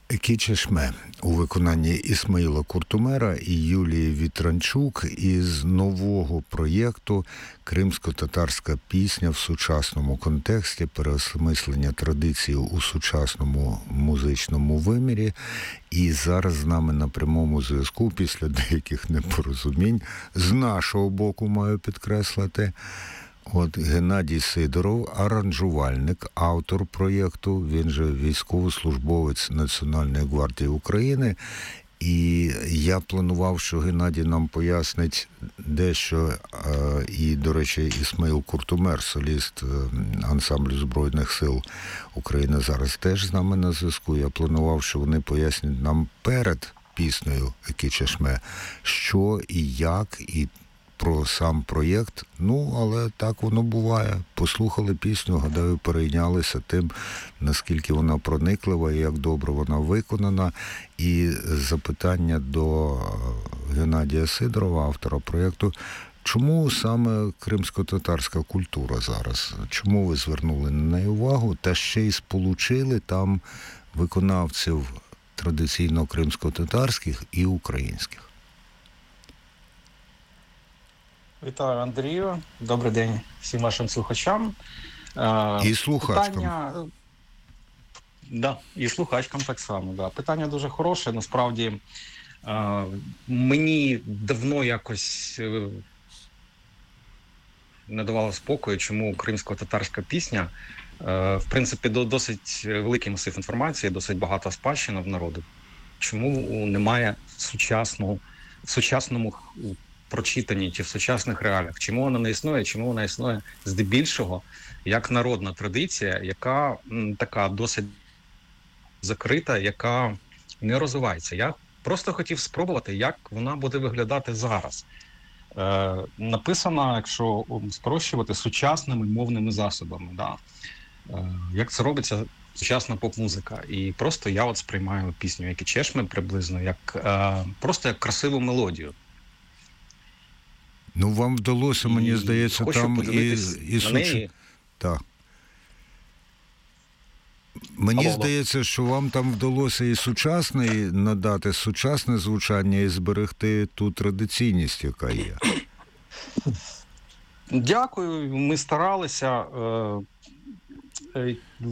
Екічешме у виконанні Ісмаїла Куртумера і Юлії Вітранчук із нового проєкту «Кримсько-татарська пісня в сучасному контексті. Переосмислення традицій у сучасному музичному вимірі». І зараз з нами на прямому зв'язку, після деяких непорозумінь, з нашого боку, маю підкреслити, Геннадій Сидоров, аранжувальник, автор проєкту, він же військовослужбовець Національної гвардії України. І я планував, що Геннадій нам пояснить дещо, і, до речі, Ісмаїл Куртумер, соліст ансамблю Збройних сил України, зараз теж з нами на зв'язку. Я планував, що вони пояснять нам перед піснею «Екічешме», що і як, і про сам проєкт. Але так воно буває. Послухали пісню, гадаю, перейнялися тим, наскільки вона прониклива і як добре вона виконана. І запитання до Геннадія Сидорова, автора проєкту: чому саме кримсько-татарська культура зараз? Чому ви звернули на неї увагу та ще й сполучили там виконавців традиційно кримсько-татарських і українських? Вітаю, Андрію. Добрий день всім вашим слухачам. І слухачкам. І слухачкам так само. Да. Питання дуже хороше. Насправді, мені давно якось не давало спокою, чому кримсько-татарська пісня. В принципі, досить великий масив інформації, досить багато спадщини в народу. Чому немає в сучасному прочитані чи в сучасних реаліях? Чому вона не існує? Чому вона існує здебільшого як народна традиція, яка така досить закрита, яка не розвивається? Я просто хотів спробувати, як вона буде виглядати зараз. Написана, якщо спрощувати, сучасними мовними засобами. Да? Як це робиться сучасна поп-музика. І просто я сприймаю пісню «Екічешме» приблизно просто як красиву мелодію. Вам вдалося, мені здається, там Так. Мені здається, що вам там вдалося і надати сучасне звучання, і зберегти ту традиційність, яка є. Дякую, ми старалися.